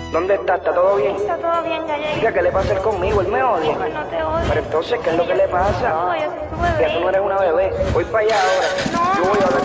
¿Dónde está? ¿Está todo bien? Está todo bien, ya llegué. Chica, ¿qué le pasa a él conmigo? Él me odia. Pues no te odio. Pero entonces, ¿qué es lo que le pasa? No, yo soy tu bebé. Ya tú no eres una bebé. Voy para allá ahora. No, Yo voy a hablar